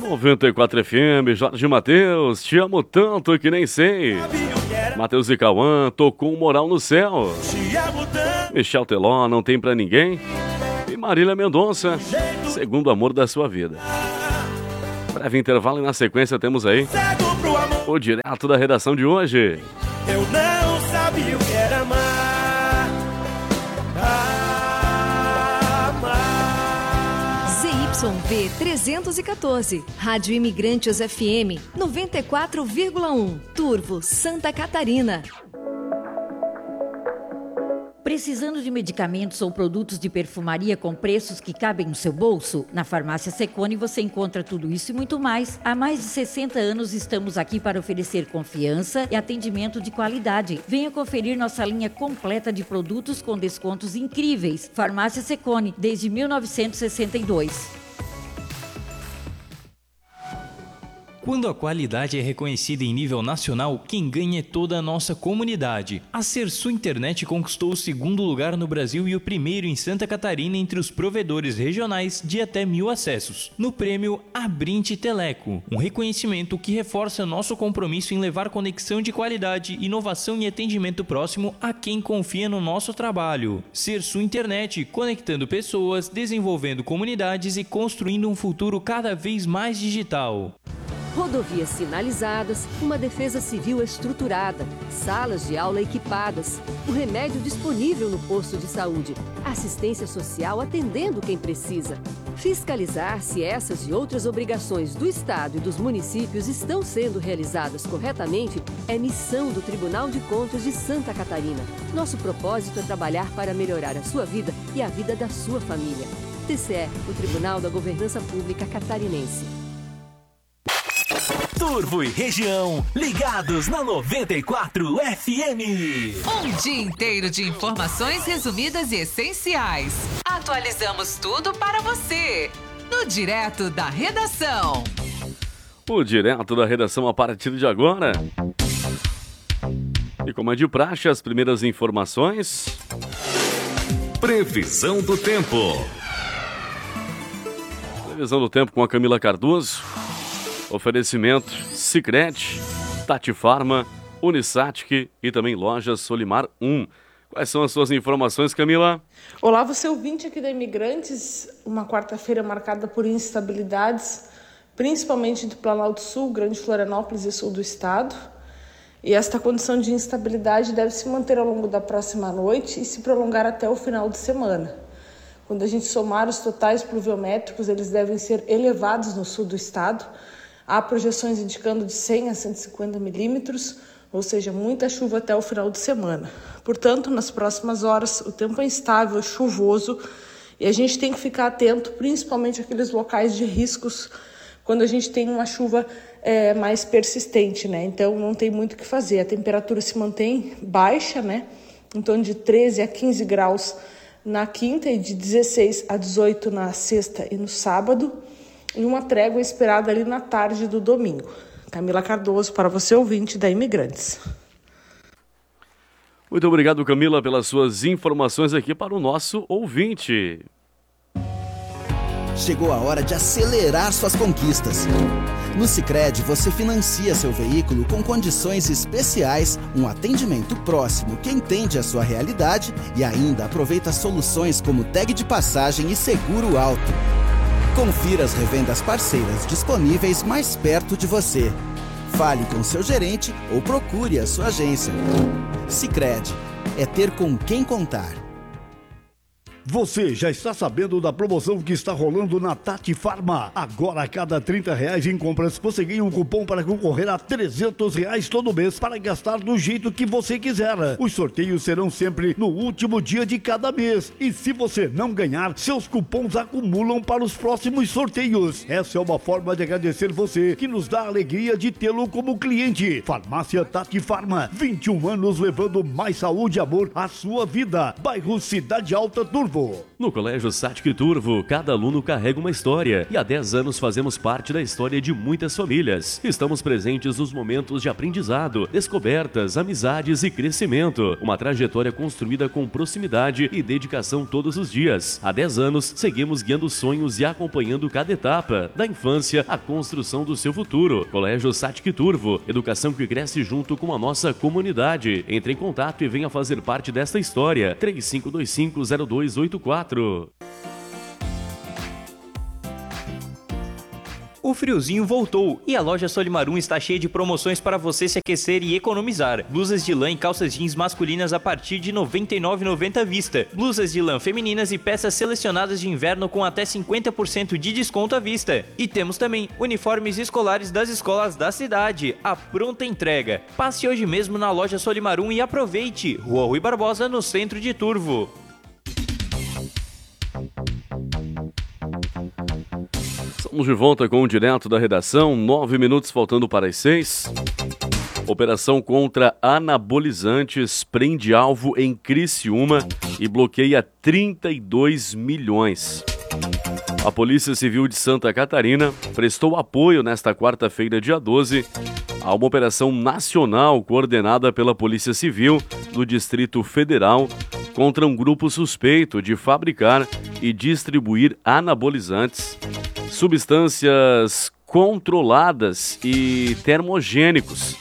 94 FM, Jorge Mateus, te amo tanto que nem sei. Mateus e Cauã, tocou um moral no céu. Michel Teló, não tem pra ninguém. E Marília Mendonça, segundo amor da sua vida. Breve intervalo e na sequência temos aí o direto da redação de hoje. Eu não sabia o que era amar. ZYV 314, Rádio Imigrantes FM 94,1, Turvo, Santa Catarina. Precisando de medicamentos ou produtos de perfumaria com preços que cabem no seu bolso? Na Farmácia Secone você encontra tudo isso e muito mais. Há mais de 60 anos estamos aqui para oferecer confiança e atendimento de qualidade. Venha conferir nossa linha completa de produtos com descontos incríveis. Farmácia Secone, desde 1962. Quando a qualidade é reconhecida em nível nacional, quem ganha é toda a nossa comunidade. A Sersu Internet conquistou o segundo lugar no Brasil e o primeiro em Santa Catarina entre os provedores regionais de até 1000 acessos, no prêmio Abrinte Teleco, um reconhecimento que reforça nosso compromisso em levar conexão de qualidade, inovação e atendimento próximo a quem confia no nosso trabalho. Sersu Internet, conectando pessoas, desenvolvendo comunidades e construindo um futuro cada vez mais digital. Rodovias sinalizadas, uma defesa civil estruturada, salas de aula equipadas, o remédio disponível no posto de saúde, assistência social atendendo quem precisa. Fiscalizar se essas e outras obrigações do Estado e dos municípios estão sendo realizadas corretamente é missão do Tribunal de Contas de Santa Catarina. Nosso propósito é trabalhar para melhorar a sua vida e a vida da sua família. TCE, o Tribunal da Governança Pública Catarinense. Turvo e região, ligados na 94 FM. Um dia inteiro de informações resumidas e essenciais. Atualizamos tudo para você, no Direto da Redação. O Direto da Redação a partir de agora. E como é de praxe, as primeiras informações. Previsão do tempo. Previsão do tempo com a Camila Cardoso. Oferecimento Sicredi, Tati Farma, Unisatic e também Lojas Solimar 1. Quais são as suas informações, Camila? Olá, você ouvinte aqui da Imigrantes. Uma quarta-feira marcada por instabilidades, principalmente do Planalto Sul, Grande Florianópolis e sul do estado. E esta condição de instabilidade deve se manter ao longo da próxima noite e se prolongar até o final de semana. Quando a gente somar os totais pluviométricos, eles devem ser elevados no sul do estado. Há projeções indicando de 100 a 150 milímetros, ou seja, muita chuva até o final de semana. Portanto, nas próximas horas, o tempo é instável, chuvoso, e a gente tem que ficar atento, principalmente aqueles locais de riscos, quando a gente tem uma chuva mais persistente, né? Então, não tem muito o que fazer. A temperatura se mantém baixa, né? Em torno de 13 a 15 graus na quinta e de 16 a 18 na sexta e no sábado. E uma trégua esperada ali na tarde do domingo. Camila Cardoso, para você ouvinte da Imigrantes. Muito obrigado, Camila, pelas suas informações aqui para o nosso ouvinte. Chegou a hora de acelerar suas conquistas. No Sicredi você financia seu veículo com condições especiais, um atendimento próximo que entende a sua realidade e ainda aproveita soluções como tag de passagem e seguro alto. Confira as revendas parceiras disponíveis mais perto de você. Fale com seu gerente ou procure a sua agência. Sicredi, é ter com quem contar. Você já está sabendo da promoção que está rolando na Tati Farma? Agora, a cada R$30 em compras, você ganha um cupom para concorrer a R$300 todo mês para gastar do jeito que você quiser. Os sorteios serão sempre no último dia de cada mês. E se você não ganhar, seus cupons acumulam para os próximos sorteios. Essa é uma forma de agradecer você, que nos dá a alegria de tê-lo como cliente. Farmácia Tati Farma, 21 anos levando mais saúde e amor à sua vida. Bairro Cidade Alta, Turvo. No Colégio Satic Turvo, cada aluno carrega uma história e há 10 anos fazemos parte da história de muitas famílias. Estamos presentes nos momentos de aprendizado, descobertas, amizades e crescimento. Uma trajetória construída com proximidade e dedicação todos os dias. Há 10 anos, seguimos guiando sonhos e acompanhando cada etapa, da infância à construção do seu futuro. Colégio Satic Turvo, educação que cresce junto com a nossa comunidade. Entre em contato e venha fazer parte desta história. 3525-0284. O friozinho voltou e a loja Solimarum está cheia de promoções para você se aquecer e economizar. Blusas de lã e calças jeans masculinas a partir de R$ 99,90 à vista. Blusas de lã femininas e peças selecionadas de inverno com até 50% de desconto à vista. E temos também uniformes escolares das escolas da cidade, à pronta entrega. Passe hoje mesmo na loja Solimarum e aproveite. Rua Rui Barbosa, no centro de Turvo. Estamos de volta com o Direto da Redação, 9 minutos faltando para as 6. Operação contra anabolizantes prende alvo em Criciúma e bloqueia 32 milhões. A Polícia Civil de Santa Catarina prestou apoio nesta quarta-feira, dia 12, a uma operação nacional coordenada pela Polícia Civil do Distrito Federal contra um grupo suspeito de fabricar e distribuir anabolizantes, substâncias controladas e termogênicos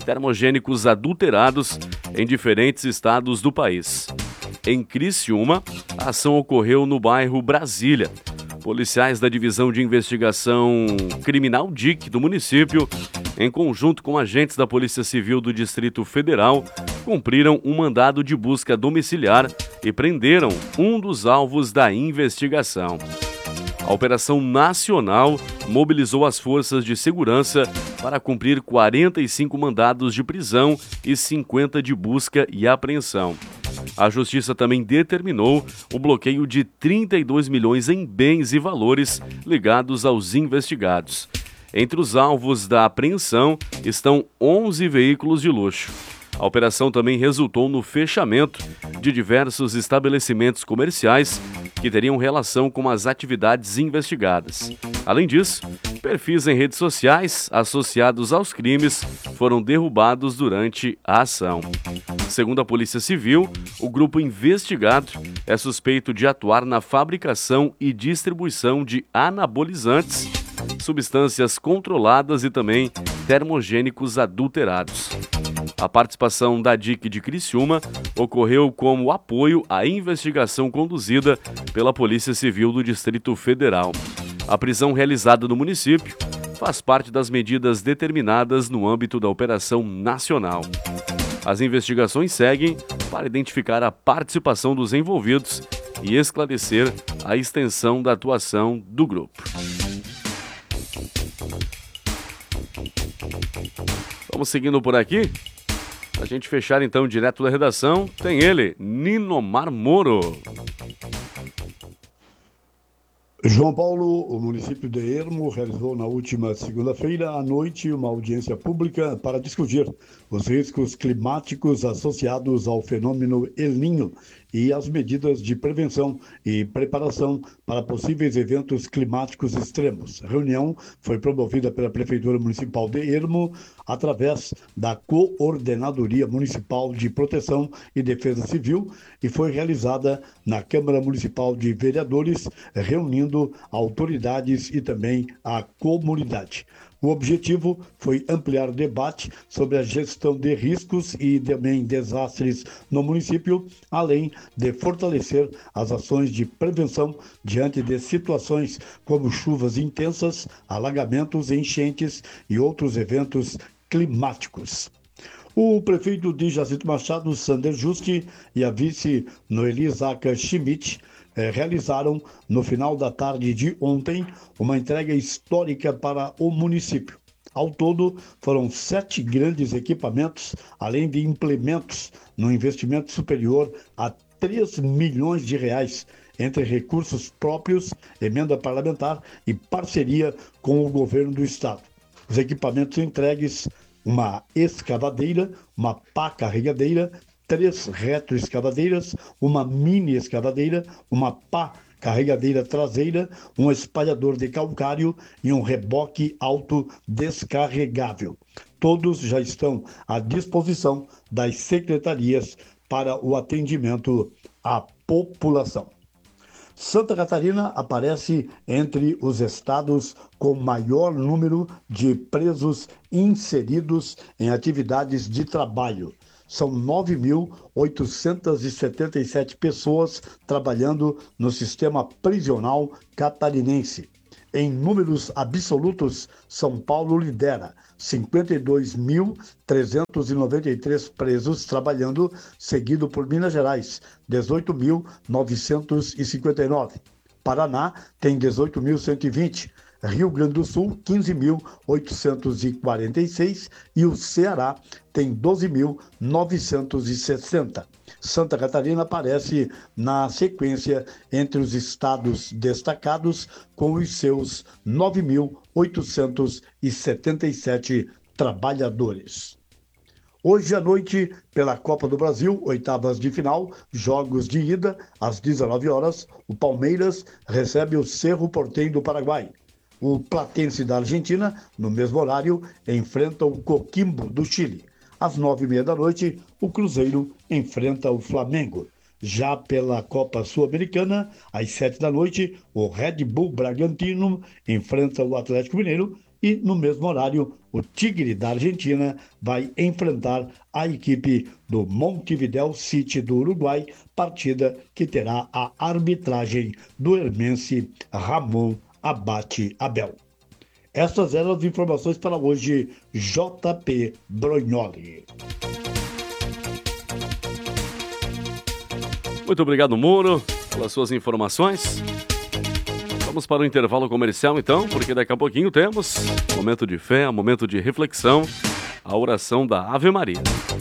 adulterados em diferentes estados do país. Em Criciúma, a ação ocorreu no bairro Brasília. Policiais da Divisão de Investigação Criminal DIC do município, em conjunto com agentes da Polícia Civil do Distrito Federal, cumpriram um mandado de busca domiciliar e prenderam um dos alvos da investigação. A Operação Nacional mobilizou as forças de segurança para cumprir 45 mandados de prisão e 50 de busca e apreensão. A Justiça também determinou o bloqueio de 32 milhões em bens e valores ligados aos investigados. Entre os alvos da apreensão estão 11 veículos de luxo. A operação também resultou no fechamento de diversos estabelecimentos comerciais que teriam relação com as atividades investigadas. Além disso, perfis em redes sociais associados aos crimes foram derrubados durante a ação. Segundo a Polícia Civil, o grupo investigado é suspeito de atuar na fabricação e distribuição de anabolizantes, substâncias controladas e também termogênicos adulterados. A participação da DIC de Criciúma ocorreu como apoio à investigação conduzida pela Polícia Civil do Distrito Federal. A prisão realizada no município faz parte das medidas determinadas no âmbito da Operação Nacional. As investigações seguem para identificar a participação dos envolvidos e esclarecer a extensão da atuação do grupo. Vamos seguindo por aqui. Pra gente fechar então direto da redação, tem ele, Ninomar Moro. João Paulo, o município de Ermo realizou na última segunda-feira à noite uma audiência pública para discutir os riscos climáticos associados ao fenômeno El Niño e as medidas de prevenção e preparação para possíveis eventos climáticos extremos. A reunião foi promovida pela Prefeitura Municipal de Ermo através da Coordenadoria Municipal de Proteção e Defesa Civil e foi realizada na Câmara Municipal de Vereadores, reunindo autoridades e também a comunidade. O objetivo foi ampliar o debate sobre a gestão de riscos e também desastres no município, além de fortalecer as ações de prevenção diante de situações como chuvas intensas, alagamentos, enchentes e outros eventos climáticos. O prefeito de Jacinto Machado, Sander Justi, e a vice Noeli Zaca Schmidt realizaram, no final da tarde de ontem, uma entrega histórica para o município. Ao todo, foram 7 grandes equipamentos, além de implementos, no investimento superior a 3 milhões de reais, entre recursos próprios, emenda parlamentar e parceria com o governo do estado. Os equipamentos entregues: uma escavadeira, uma pá carregadeira, 3 retroescavadeiras, uma mini escavadeira, uma pá carregadeira traseira, um espalhador de calcário e um reboque alto descarregável. Todos já estão à disposição das secretarias para o atendimento à população. Santa Catarina aparece entre os estados com maior número de presos inseridos em atividades de trabalho. São 9.877 pessoas trabalhando no sistema prisional catarinense. Em números absolutos, São Paulo lidera, 52.393 presos trabalhando, seguido por Minas Gerais, 18.959. Paraná tem 18.120. Rio Grande do Sul, 15.846 e o Ceará tem 12.960. Santa Catarina aparece na sequência entre os estados destacados com os seus 9.877 trabalhadores. Hoje à noite, pela Copa do Brasil, oitavas de final, jogos de ida, às 19 horas, o Palmeiras recebe o Cerro Porteño do Paraguai. O Platense da Argentina, no mesmo horário, enfrenta o Coquimbo do Chile. Às 9h30 da noite, o Cruzeiro enfrenta o Flamengo. Já pela Copa Sul-Americana, às 7 da noite, o Red Bull Bragantino enfrenta o Atlético Mineiro e, no mesmo horário, o Tigre da Argentina vai enfrentar a equipe do Montevideo City do Uruguai, partida que terá a arbitragem do hermense Ramon Abate Abel. Estas eram as informações para hoje, JP Brognoli. Muito obrigado, Muro, pelas suas informações. Vamos para o intervalo comercial, então, porque daqui a pouquinho temos momento de fé, momento de reflexão, a oração da Ave Maria.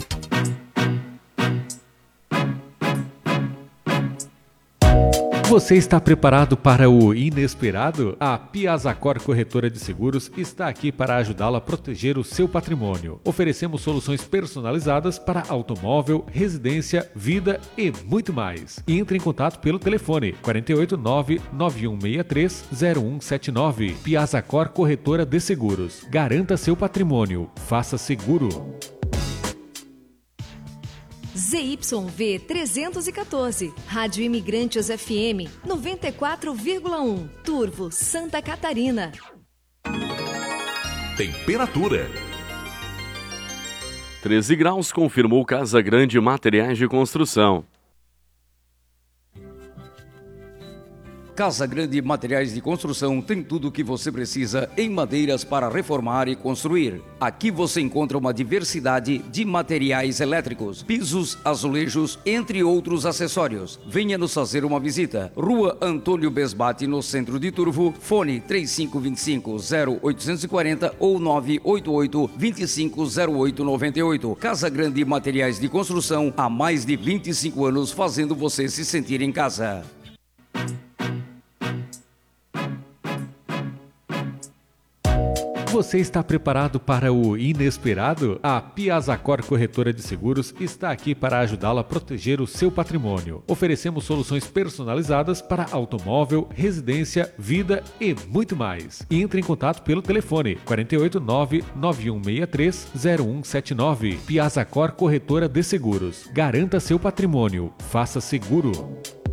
Você está preparado para o inesperado? A Piazzacor Corretora de Seguros está aqui para ajudá-lo a proteger o seu patrimônio. Oferecemos soluções personalizadas para automóvel, residência, vida e muito mais. Entre em contato pelo telefone 489-9163-0179. Piazzacor Corretora de Seguros. Garanta seu patrimônio. Faça seguro. ZYV 314, Rádio Imigrantes FM 94,1, Turvo, Santa Catarina. Temperatura. 13 graus, confirmou Casa Grande Materiais de Construção. Casa Grande Materiais de Construção tem tudo o que você precisa em madeiras para reformar e construir. Aqui você encontra uma diversidade de materiais elétricos, pisos, azulejos, entre outros acessórios. Venha nos fazer uma visita. Rua Antônio Besbate, no centro de Turvo. Fone 3525-0840 ou 988-250898. Casa Grande Materiais de Construção, há mais de 25 anos fazendo você se sentir em casa. Você está preparado para o inesperado? A Piazzacor Corretora de Seguros está aqui para ajudá-lo a proteger o seu patrimônio. Oferecemos soluções personalizadas para automóvel, residência, vida e muito mais. Entre em contato pelo telefone 489-9163-0179. Piazzacor Corretora de Seguros. Garanta seu patrimônio. Faça seguro.